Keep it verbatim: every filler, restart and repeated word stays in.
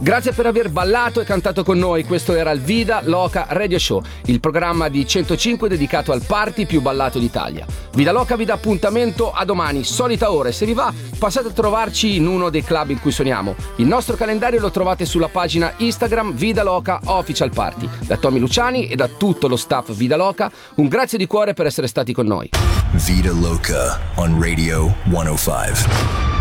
Grazie per aver ballato e cantato con noi. Questo era il Vida Loca Radio Show, il programma di centocinque dedicato al party più ballato d'Italia. Vida Loca vi dà appuntamento a domani, solita ora, e se vi va passate a trovarci in uno dei club in cui suoniamo. Il nostro calendario lo trovate sulla pagina Instagram Vida Loca Official Party. Da Tommy Luciani e da tutto lo staff Vida Loca, un grazie di cuore per essere stati con noi. Vida Loca on Radio centocinque.